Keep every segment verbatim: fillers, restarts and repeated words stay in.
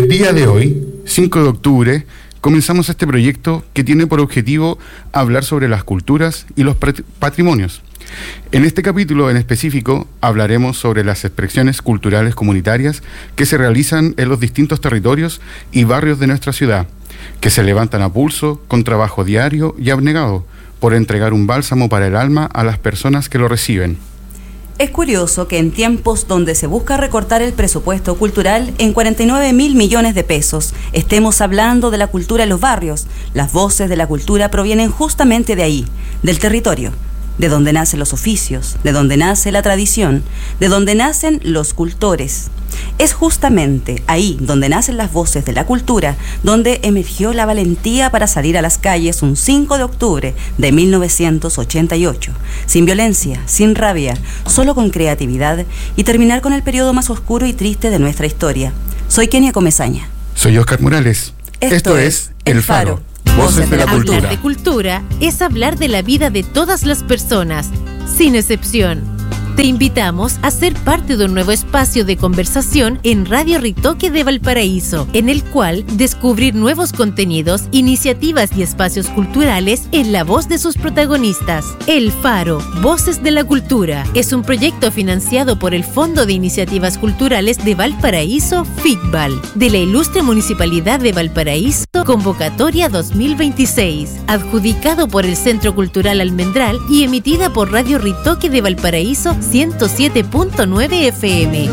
El día de hoy, cinco de octubre, comenzamos este proyecto que tiene por objetivo hablar sobre las culturas y los patrimonios. En este capítulo en específico hablaremos sobre las expresiones culturales comunitarias que se realizan en los distintos territorios y barrios de nuestra ciudad, que se levantan a pulso con trabajo diario y abnegado por entregar un bálsamo para el alma a las personas que lo reciben. Es curioso que en tiempos donde se busca recortar el presupuesto cultural en cuarenta y nueve mil millones de pesos, estemos hablando de la cultura en los barrios. Las voces de la cultura provienen justamente de ahí, del territorio, de donde nacen los oficios, de donde nace la tradición, de donde nacen los cultores. Es justamente ahí donde nacen las voces de la cultura, donde emergió la valentía para salir a las calles un cinco de octubre de mil novecientos ochenta y ocho, sin violencia, sin rabia, solo con creatividad y terminar con el periodo más oscuro y triste de nuestra historia. Soy Kenia Comesaña. Soy Oscar Morales. Esto, Esto es El Faro. Voces de la cultura. Hablar de cultura es hablar de la vida de todas las personas, sin excepción. Te invitamos a ser parte de un nuevo espacio de conversación en Radio Ritoque de Valparaíso, en el cual descubrir nuevos contenidos, iniciativas y espacios culturales en la voz de sus protagonistas. El Faro, Voces de la Cultura, es un proyecto financiado por el Fondo de Iniciativas Culturales de Valparaíso, FICVAL, de la Ilustre Municipalidad de Valparaíso, Convocatoria dos mil veintiséis, adjudicado por el Centro Cultural Almendral y emitida por Radio Ritoque de Valparaíso ciento siete punto nueve F M.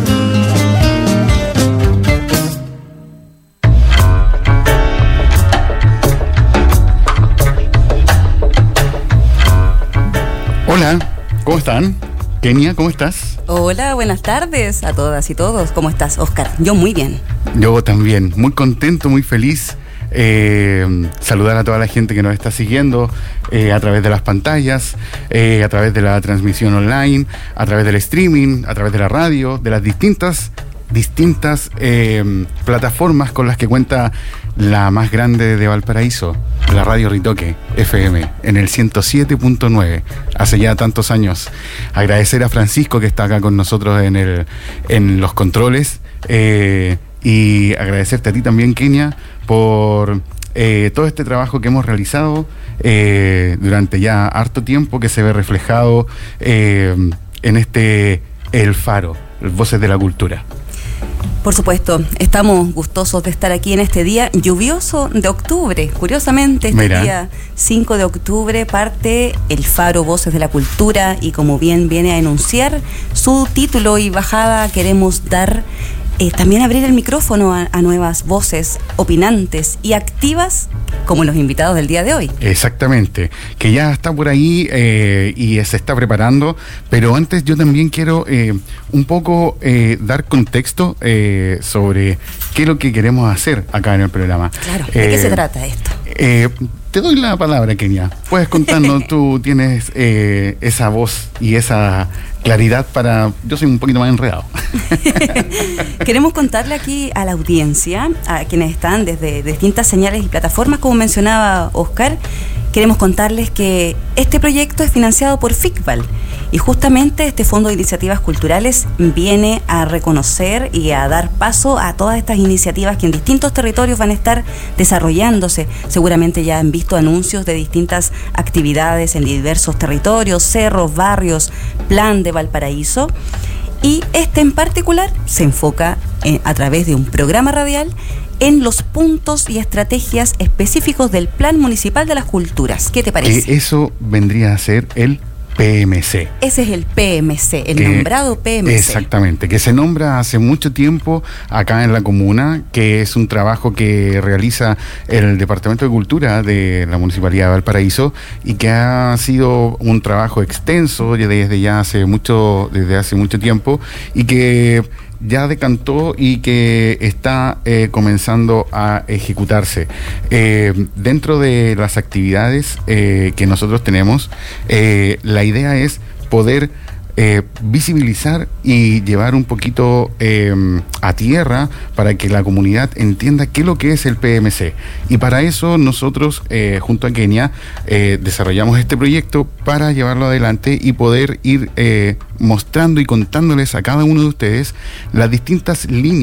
Hola, ¿cómo están? Kenia, ¿cómo estás? Hola, buenas tardes a todas y todos. ¿Cómo estás, Oscar? Yo muy bien. Yo también, muy contento, muy feliz. Eh, saludar a toda la gente que nos está siguiendo eh, a través de las pantallas, eh, a través de la transmisión online, a través del streaming, a través de la radio, de las distintas distintas eh, plataformas con las que cuenta la más grande de Valparaíso, la Radio Ritoque F M, en el ciento siete punto nueve, hace ya tantos años. Agradecer a Francisco que está acá con nosotros en, el, en los controles, eh, y agradecerte a ti también, Kenia, por eh, todo este trabajo que hemos realizado eh, durante ya harto tiempo, que se ve reflejado eh, en este El Faro, Voces de la Cultura. Por supuesto, estamos gustosos de estar aquí en este día lluvioso de octubre. Curiosamente, este Mira. día cinco de octubre parte El Faro, Voces de la Cultura, y como bien viene a enunciar su título y bajada, queremos dar Eh, también abrir el micrófono a, a nuevas voces opinantes y activas, como los invitados del día de hoy. Exactamente, que ya está por ahí eh, y se está preparando, pero antes yo también quiero eh, un poco eh, dar contexto eh, sobre qué es lo que queremos hacer acá en el programa. Claro, ¿de eh, qué se trata esto? Eh, te doy la palabra, Kenia. Puedes contarnos, tú tienes eh, esa voz y esa claridad para... Yo soy un poquito más enredado. Queremos contarle aquí a la audiencia, a quienes están desde distintas señales y plataformas, como mencionaba Oscar, queremos contarles que este proyecto es financiado por FICVAL, y justamente este Fondo de Iniciativas Culturales viene a reconocer y a dar paso a todas estas iniciativas que en distintos territorios van a estar desarrollándose. Seguramente ya han visto anuncios de distintas actividades en diversos territorios, cerros, barrios, Plan de Valparaíso. Y este en particular se enfoca en, a través de un programa radial en los puntos y estrategias específicos del Plan Municipal de las Culturas. ¿Qué te parece? Que eso vendría a ser el P M C. Ese es el P M C, el que, nombrado P M C. Exactamente, que se nombra hace mucho tiempo acá en la comuna, que es un trabajo que realiza el Departamento de Cultura de la Municipalidad de Valparaíso y que ha sido un trabajo extenso desde ya hace mucho, desde hace mucho tiempo, y que ya decantó y que está eh, comenzando a ejecutarse. Eh, dentro de las actividades eh, que nosotros tenemos, eh, la idea es poder eh, visibilizar y llevar un poquito eh, a tierra para que la comunidad entienda qué es lo que es el P M C. Y para eso nosotros, eh, junto a Kenia, eh, desarrollamos este proyecto para llevarlo adelante y poder ir eh, mostrando y contándoles a cada uno de ustedes las distintas líneas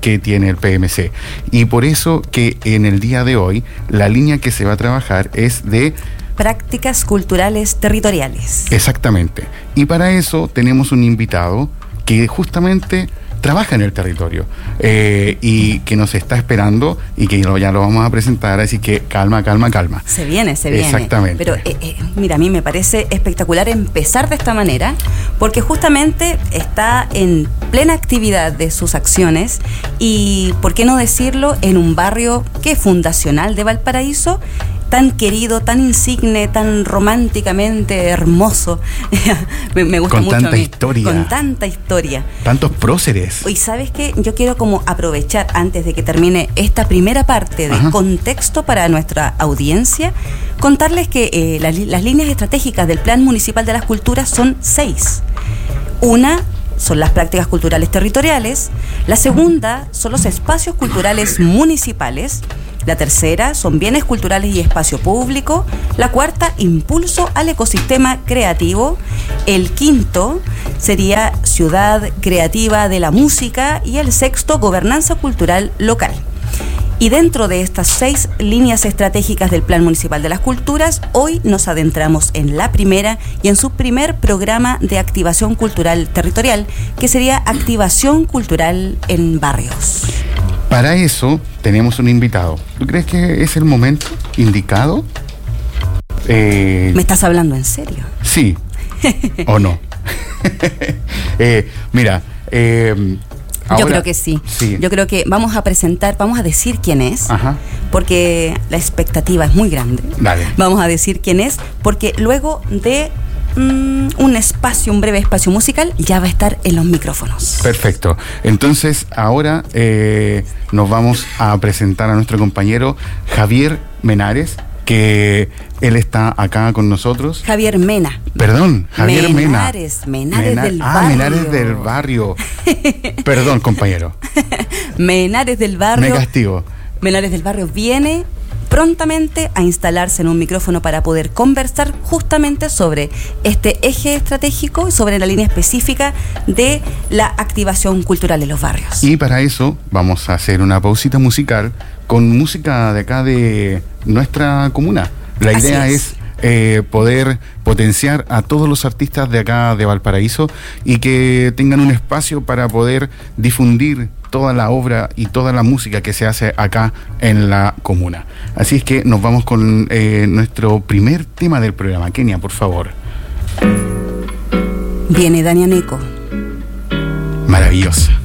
que tiene el P M C. Y por eso que en el día de hoy la línea que se va a trabajar es de prácticas culturales territoriales. Exactamente. Y para eso tenemos un invitado que justamente trabaja en el territorio eh, y que nos está esperando y que lo, ya lo vamos a presentar, así que calma, calma, calma. Se viene, se viene. Exactamente. Pero eh, eh, mira, a mí me parece espectacular empezar de esta manera, porque justamente está en plena actividad de sus acciones y, ¿por qué no decirlo?, en un barrio que es fundacional de Valparaíso, tan querido, tan insigne, tan románticamente hermoso. me, me gusta con mucho. Con tanta a mí. historia. Con tanta historia. Tantos próceres. Y ¿sabes qué? Yo quiero como aprovechar, antes de que termine esta primera parte de Ajá. contexto para nuestra audiencia, contarles que eh, las, las líneas estratégicas del Plan Municipal de las Culturas son seis. Una son las prácticas culturales territoriales, la segunda son los espacios culturales municipales, la tercera son bienes culturales y espacio público, la cuarta, impulso al ecosistema creativo, el quinto sería ciudad creativa de la música y el sexto, gobernanza cultural local. Y dentro de estas seis líneas estratégicas del Plan Municipal de las Culturas, hoy nos adentramos en la primera y en su primer programa de activación cultural territorial, que sería activación cultural en barrios. Para eso tenemos un invitado. ¿Tú crees que es el momento indicado? Eh, ¿Me estás hablando en serio? Sí. ¿O no? eh, mira, eh, Ahora, yo creo que sí. sí. Yo creo que vamos a presentar, vamos a decir quién es, Ajá. porque la expectativa es muy grande. Dale. Vamos a decir quién es, porque luego de mm, un espacio, un breve espacio musical, ya va a estar en los micrófonos. Perfecto. Entonces, ahora eh, nos vamos a presentar a nuestro compañero Javier Menares, que él está acá con nosotros. Javier Mena. Perdón, Javier Menares, Mena. Menares Mena, del ah, barrio. Menares del barrio. Perdón, compañero. Menares del barrio. Me castigo. Menares del barrio viene prontamente a instalarse en un micrófono para poder conversar justamente sobre este eje estratégico y sobre la línea específica de la activación cultural en los barrios. Y para eso vamos a hacer una pausita musical con música de acá de nuestra comuna. La Así idea es, es eh, poder potenciar a todos los artistas de acá de Valparaíso y que tengan un espacio para poder difundir toda la obra y toda la música que se hace acá en la comuna. Así es que nos vamos con eh, nuestro primer tema del programa. Kenia, por favor. Viene Dania Neco. Maravillosa.